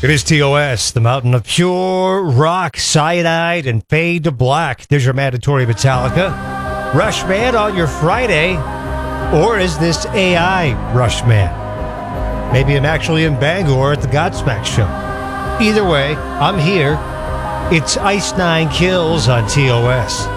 It is TOS, the mountain of pure rock, cyanide, and fade to black. There's your mandatory Metallica. Rushman on your Friday. Or is this AI Rushman? Maybe I'm actually in Bangor at the Godsmack show. Either way, I'm here. It's Ice Nine Kills on TOS.